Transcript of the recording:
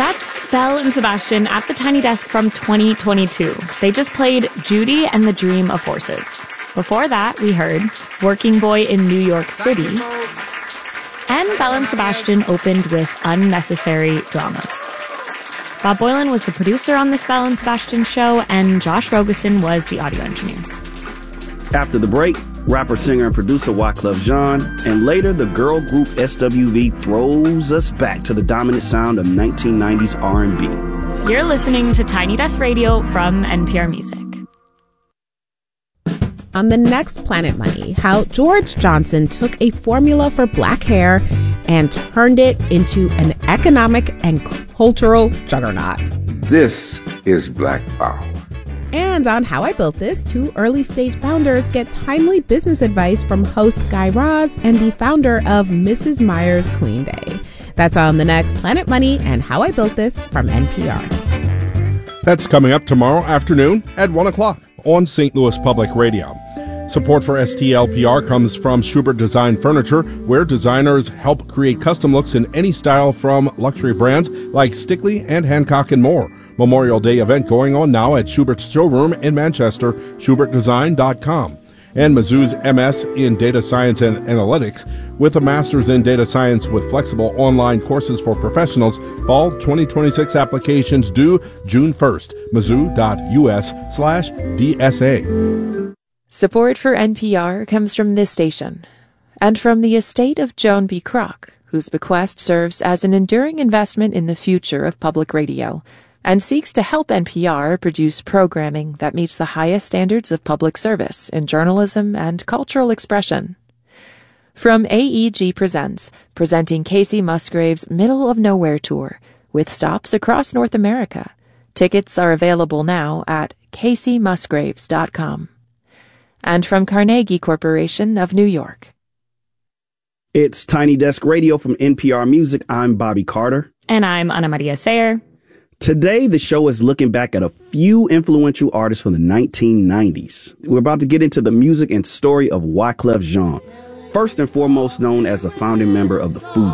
That's Belle and Sebastian at the Tiny Desk from 2022. They just played Judy and the Dream of Horses. Before that, we heard Working Boy in New York City. And Belle and Sebastian opened with Unnecessary Drama. Bob Boilen was the producer on this Belle and Sebastian show, and Josh Rogosin was the audio engineer. After the break, rapper, singer, and producer Wyclef Jean, and later the girl group SWV throws us back to the dominant sound of 1990s R&B. You're listening to Tiny Desk Radio from NPR Music. On the next Planet Money, how George Johnson took a formula for black hair and turned it into an economic and cultural juggernaut. This is Black Power. And on How I Built This, two early-stage founders get timely business advice from host Guy Raz and the founder of Mrs. Meyer's Clean Day. That's on the next Planet Money and How I Built This from NPR. That's coming up tomorrow afternoon at 1 o'clock on St. Louis Public Radio. Support for STLPR comes from Schubert Design Furniture, where designers help create custom looks in any style from luxury brands like Stickley and Hancock and more. Memorial Day event going on now at Schubert's showroom in Manchester, schubertdesign.com. And Mizzou's MS in Data Science and Analytics with a Master's in Data Science with flexible online courses for professionals. Fall 2026 applications due June 1st. Mizzou.us/DSA. Support for NPR comes from this station and from the estate of Joan B. Kroc, whose bequest serves as an enduring investment in the future of public radio and seeks to help NPR produce programming that meets the highest standards of public service in journalism and cultural expression. From AEG Presents, presenting Casey Musgrave's Middle of Nowhere Tour, with stops across North America. Tickets are available now at caseymusgraves.com. And from Carnegie Corporation of New York. It's Tiny Desk Radio from NPR Music. I'm Bobby Carter. And I'm Ana Maria Sayer. Today, the show is looking back at a few influential artists from the 1990s. We're about to get into the music and story of Wyclef Jean, first and foremost known as a founding member of the Foo